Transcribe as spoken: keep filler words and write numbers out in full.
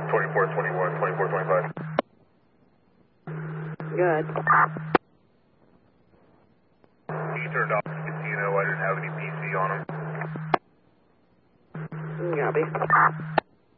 twenty-four twenty-one, twenty-four twenty-five. Good. He turned off the casino. I didn't have any P C on him. Copy.